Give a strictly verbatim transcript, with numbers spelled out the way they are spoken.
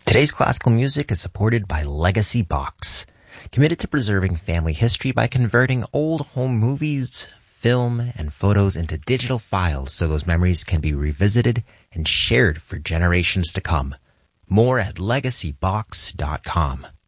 Today's classical music is supported by Legacy Box, committed to preserving family history by converting old home movies, film, and photos into digital files so those memories can be revisited and shared for generations to come. More at legacy box dot com.